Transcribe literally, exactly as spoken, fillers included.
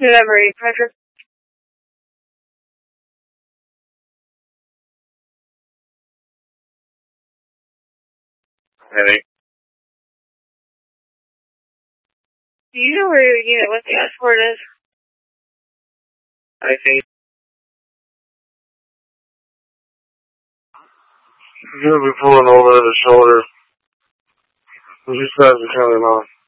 November eighth, Patrick. Hey. Do you know where your unit, what the escort is? I think you're going to be pulling over the shoulder. You just have to count him off.